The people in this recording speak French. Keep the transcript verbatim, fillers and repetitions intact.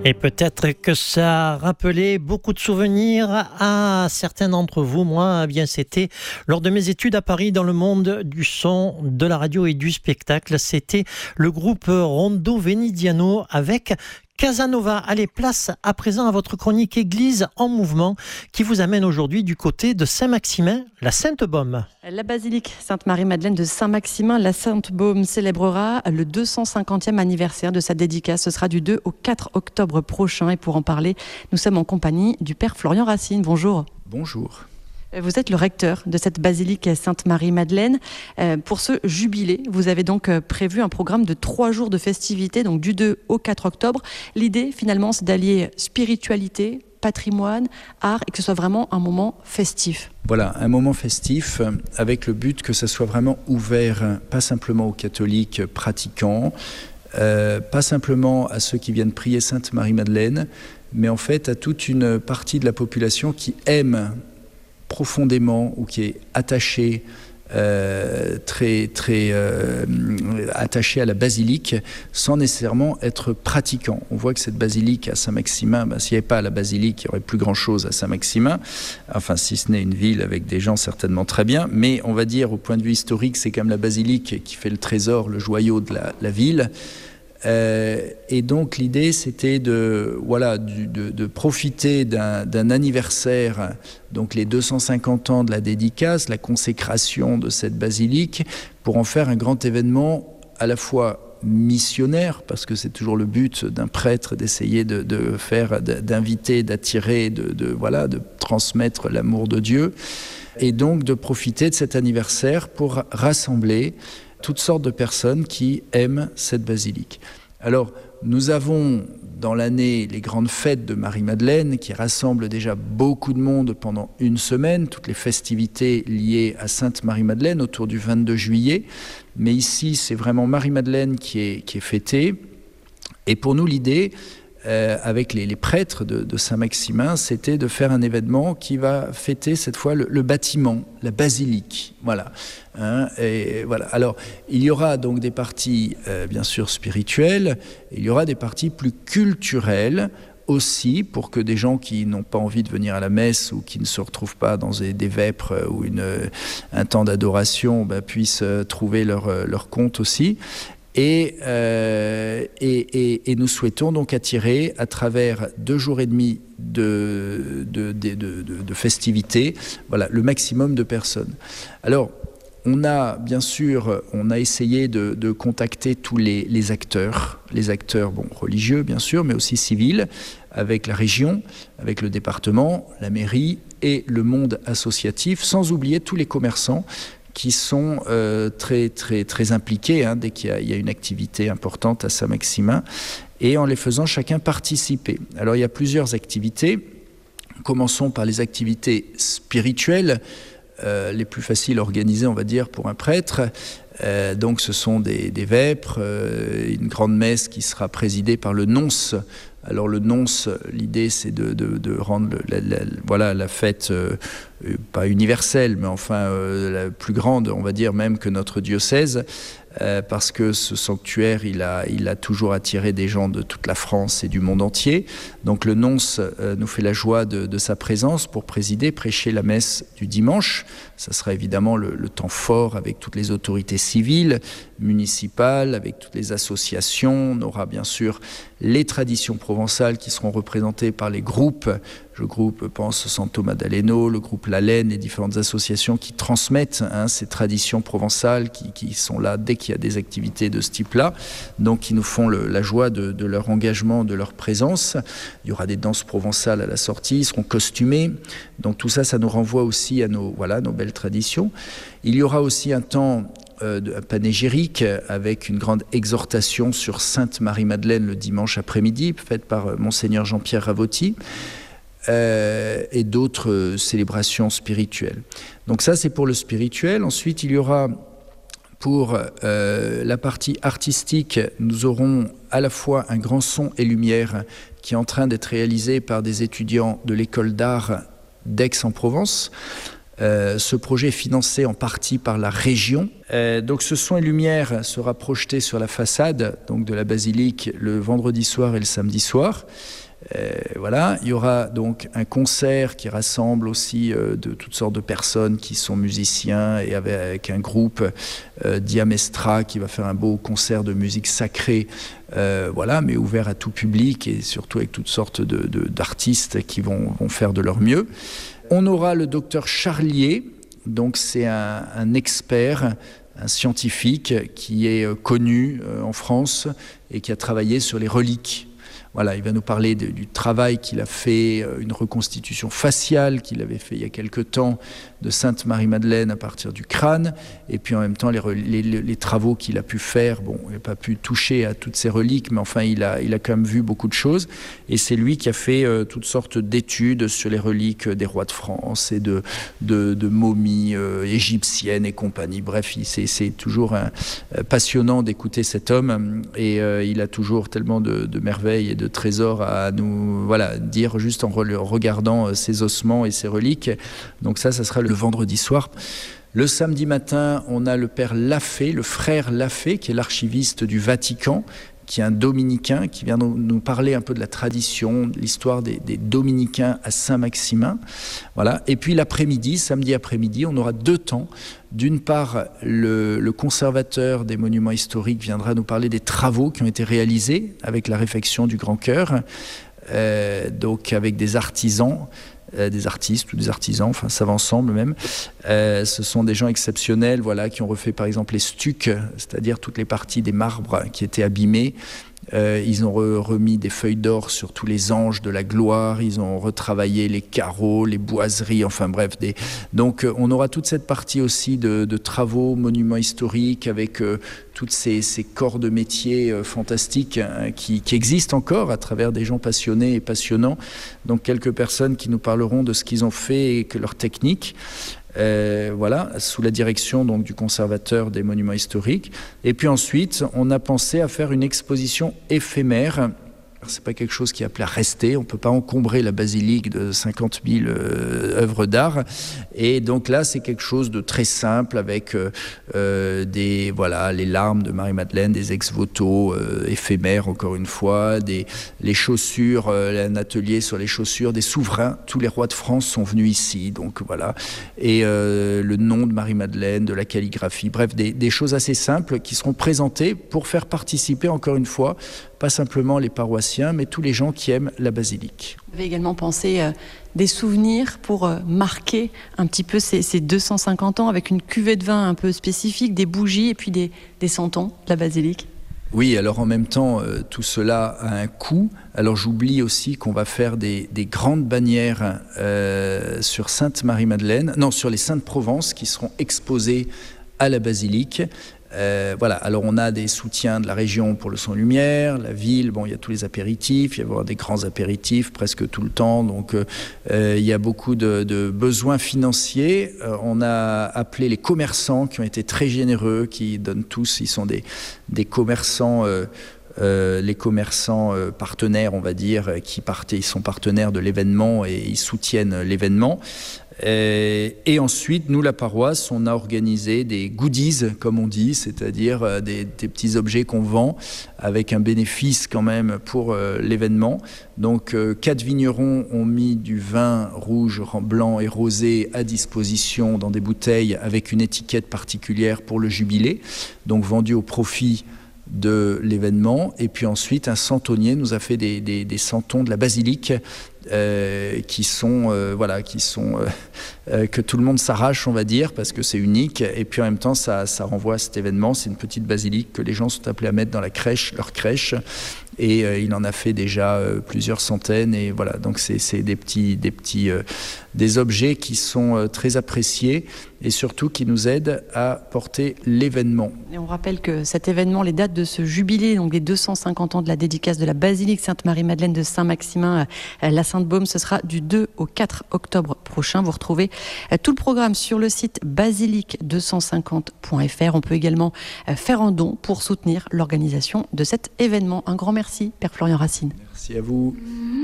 Et peut-être que ça rappelait beaucoup de souvenirs à certains d'entre vous. Moi, eh bien, c'était lors de mes études à Paris dans le monde du son, de la radio et du spectacle. C'était le groupe Rondo Venidiano avec Casanova. Allez, place à présent à votre chronique Église en mouvement qui vous amène aujourd'hui du côté de Saint-Maximin, la Sainte-Baume. La basilique Sainte-Marie-Madeleine de Saint-Maximin, la Sainte-Baume célébrera le deux cent cinquantième anniversaire de sa dédicace. Ce sera du deux au quatre octobre prochain. Et pour en parler, nous sommes en compagnie du père Florian Racine. Bonjour. Bonjour. Vous êtes le recteur de cette basilique Sainte-Marie-Madeleine. Pour ce jubilé, vous avez donc prévu un programme de trois jours de festivités, donc du deux au quatre octobre. L'idée, finalement, c'est d'allier spiritualité, patrimoine, art, et que ce soit vraiment un moment festif. Voilà, un moment festif avec le but que ça soit vraiment ouvert, pas simplement aux catholiques pratiquants, euh, pas simplement à ceux qui viennent prier Sainte-Marie-Madeleine, mais en fait à toute une partie de la population qui aime profondément ou qui est attaché, euh, très, très euh, attaché à la basilique sans nécessairement être pratiquant. On voit que cette basilique à Saint-Maximin, ben, s'il n'y avait pas la basilique, il n'y aurait plus grand-chose à Saint-Maximin, enfin si ce n'est une ville avec des gens certainement très bien, mais on va dire au point de vue historique, c'est quand même la basilique qui fait le trésor, le joyau de la, la ville. Euh, et donc l'idée c'était de, voilà, du, de, de profiter d'un, d'un anniversaire, donc les deux cent cinquante ans de la dédicace, la consécration de cette basilique, pour en faire un grand événement à la fois missionnaire, parce que c'est toujours le but d'un prêtre d'essayer de, de faire, d'inviter, d'attirer, de, de, voilà, de transmettre l'amour de Dieu, et donc de profiter de cet anniversaire pour rassembler toutes sortes de personnes qui aiment cette basilique. Alors, nous avons dans l'année les grandes fêtes de Marie-Madeleine qui rassemblent déjà beaucoup de monde pendant une semaine, toutes les festivités liées à Sainte-Marie-Madeleine autour du vingt-deux juillet. Mais ici, c'est vraiment Marie-Madeleine qui est, qui est fêtée. Et pour nous, l'idée, Euh, avec les, les prêtres de, de Saint-Maximin, c'était de faire un événement qui va fêter cette fois le, le bâtiment, la basilique. Voilà. Hein, et voilà. Alors, il y aura donc des parties, euh, bien sûr, spirituelles, il y aura des parties plus culturelles aussi, pour que des gens qui n'ont pas envie de venir à la messe ou qui ne se retrouvent pas dans des, des vêpres ou une, un temps d'adoration ben, puissent trouver leur, leur compte aussi. Et, euh, et, et, et nous souhaitons donc attirer à travers deux jours et demi de, de, de, de, de, de festivités, voilà, le maximum de personnes. Alors, on a bien sûr, on a essayé de, de contacter tous les, les acteurs, les acteurs bon, religieux bien sûr, mais aussi civils, avec la région, avec le département, la mairie et le monde associatif, sans oublier tous les commerçants qui sont euh, très, très, très impliqués hein, dès qu'il y a, il y a une activité importante à Saint-Maximin, et en les faisant chacun participer. Alors il y a plusieurs activités. Commençons par les activités spirituelles, euh, les plus faciles à organiser, on va dire, pour un prêtre. Euh, donc ce sont des, des vêpres, euh, une grande messe qui sera présidée par le nonce. Alors le nonce, l'idée c'est de, de, de rendre le, la, la, voilà, la fête euh, pas universelle, mais enfin euh, la plus grande, on va dire même que notre diocèse, euh, parce que ce sanctuaire, il a, il a toujours attiré des gens de toute la France et du monde entier. Donc le nonce euh, nous fait la joie de, de sa présence pour présider, prêcher la messe du dimanche. Ça sera évidemment le, le temps fort avec toutes les autorités civiles, municipales, avec toutes les associations. On aura bien sûr les traditions provençales qui seront représentées par les groupes. Le groupe pense Santo Maddaleno, le groupe La Laine, les différentes associations qui transmettent hein, ces traditions provençales qui, qui sont là dès qu'il y a des activités de ce type-là, donc qui nous font le, la joie de, de leur engagement, de leur présence. Il y aura des danses provençales à la sortie, ils seront costumés, donc tout ça, ça nous renvoie aussi à nos, voilà, nos belles traditions. Il y aura aussi un temps euh, de, panégyrique avec une grande exhortation sur Sainte-Marie-Madeleine le dimanche après-midi, faite par euh, Monseigneur Jean-Pierre Ravotti. Euh, et d'autres euh, célébrations spirituelles. Donc ça, c'est pour le spirituel. Ensuite, il y aura pour euh, la partie artistique, nous aurons à la fois un grand son et lumière qui est en train d'être réalisé par des étudiants de l'école d'art d'Aix-en-Provence, Euh, ce projet est financé en partie par la région. Euh, donc ce son et lumière sera projeté sur la façade donc de la basilique le vendredi soir et le samedi soir. Euh, voilà, il y aura donc un concert qui rassemble aussi euh, de toutes sortes de personnes qui sont musiciens et avec, avec un groupe euh, Diamestra qui va faire un beau concert de musique sacrée, euh, voilà, mais ouvert à tout public et surtout avec toutes sortes de, de, d'artistes qui vont, vont faire de leur mieux. On aura le docteur Charlier, donc c'est un, un expert, un scientifique qui est connu euh, en France et qui a travaillé sur les reliques. Voilà, il va nous parler de, du travail qu'il a fait, une reconstitution faciale qu'il avait fait il y a quelque temps de Sainte Marie-Madeleine à partir du crâne, et puis en même temps les, les, les travaux qu'il a pu faire. Bon, il n'a pas pu toucher à toutes ces reliques, mais enfin il a, il a quand même vu beaucoup de choses, et c'est lui qui a fait euh, toutes sortes d'études sur les reliques des rois de France et de, de, de momies euh, égyptiennes et compagnie. Bref, il, c'est, c'est toujours un, euh, passionnant d'écouter cet homme, et euh, il a toujours tellement de, de merveilles et de de trésors à nous voilà, dire juste en regardant ces ossements et ces reliques. Donc ça, ça sera le vendredi soir. Le samedi matin, on a le père Lafay, le frère Lafay, qui est l'archiviste du Vatican, qui est un dominicain, qui vient nous, nous parler un peu de la tradition, de l'histoire des, des dominicains à Saint-Maximin. Voilà. Et puis l'après-midi, samedi après-midi, on aura deux temps. D'une part, le, le conservateur des monuments historiques viendra nous parler des travaux qui ont été réalisés avec la réfection du Grand Chœur, euh, donc avec des artisans, euh, des artistes ou des artisans, enfin ça va ensemble même. Euh, ce sont des gens exceptionnels, voilà, qui ont refait par exemple les stucs, c'est-à-dire toutes les parties des marbres qui étaient abîmés. Euh, ils ont re- remis des feuilles d'or sur tous les anges de la gloire, ils ont retravaillé les carreaux, les boiseries, enfin bref. Des... Donc euh, on aura toute cette partie aussi de, de travaux, monuments historiques, avec euh, toutes ces, ces corps de métier euh, fantastiques hein, qui, qui existent encore à travers des gens passionnés et passionnants. Donc quelques personnes qui nous parleront de ce qu'ils ont fait et que leur technique. Euh, voilà, sous la direction donc du conservateur des monuments historiques. Et puis ensuite, on a pensé à faire une exposition éphémère. C'est pas quelque chose qui est appelé à rester. On peut pas encombrer la basilique de cinquante mille euh, œuvres d'art. Et donc là, c'est quelque chose de très simple avec euh, euh, des voilà les larmes de Marie-Madeleine, des ex-voto euh, éphémères encore une fois, des les chaussures, euh, un atelier sur les chaussures des souverains. Tous les rois de France sont venus ici, donc voilà. Et euh, le nom de Marie-Madeleine, de la calligraphie, bref, des, des choses assez simples qui seront présentées pour faire participer encore une fois pas simplement les paroissiens, mais tous les gens qui aiment la basilique. Vous avez également pensé euh, des souvenirs pour euh, marquer un petit peu ces, ces deux cent cinquante ans avec une cuvée de vin un peu spécifique, des bougies et puis des, des santons de la basilique. Oui, alors en même temps, euh, tout cela a un coût. Alors j'oublie aussi qu'on va faire des, des grandes bannières euh, sur Sainte Marie-Madeleine, non, sur les Saintes Provence qui seront exposées à la basilique. Euh, voilà, alors on a des soutiens de la région pour le son lumière, la ville, bon, il y a tous les apéritifs, il va y avoir des grands apéritifs presque tout le temps, donc euh, il y a beaucoup de, de besoins financiers. Euh, on a appelé les commerçants qui ont été très généreux, qui donnent tous, ils sont des, des commerçants... Euh, Euh, les commerçants euh, partenaires, on va dire, qui partent, ils sont partenaires de l'événement et ils soutiennent l'événement. Et, et ensuite, nous, la paroisse, on a organisé des goodies, comme on dit, c'est-à-dire euh, des, des petits objets qu'on vend avec un bénéfice quand même pour euh, l'événement. Donc, euh, quatre vignerons ont mis du vin rouge, blanc et rosé à disposition dans des bouteilles avec une étiquette particulière pour le jubilé, donc vendu au profit de l'événement. Et puis ensuite, un santonnier nous a fait des, des, des santons de la basilique euh, qui sont, euh, voilà, qui sont euh, euh, que tout le monde s'arrache, on va dire, parce que c'est unique. Et puis en même temps, ça, ça renvoie à cet événement. C'est une petite basilique que les gens sont appelés à mettre dans la crèche, leur crèche. Et euh, il en a fait déjà euh, plusieurs centaines. Et voilà, donc c'est, c'est des petits, des petits, euh, des objets qui sont euh, très appréciés et surtout qui nous aident à porter l'événement. Et on rappelle que cet événement, les dates de ce jubilé, donc les deux cent cinquante ans de la dédicace de la basilique Sainte-Marie-Madeleine de Saint-Maximin, euh, la Sainte-Baume, ce sera du deux au quatre octobre prochain. Vous retrouvez euh, tout le programme sur le site basilique deux cent cinquante point f r. On peut également euh, faire un don pour soutenir l'organisation de cet événement. Un grand merci. Merci, Père Florian Racine. Merci à vous.